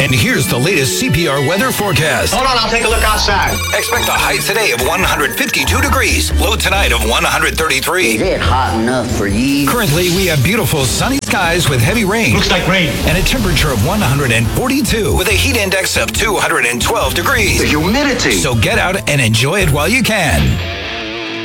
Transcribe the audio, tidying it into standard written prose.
And here's the latest CPR weather forecast. Hold on, I'll take a look outside. Expect a high today of 152 degrees. Low tonight of 133. Is it hot enough for you? Currently, we have beautiful sunny skies with heavy rain. Looks like rain. And a temperature of 142 with a heat index of 212 degrees. The humidity. So get out and enjoy it while you can.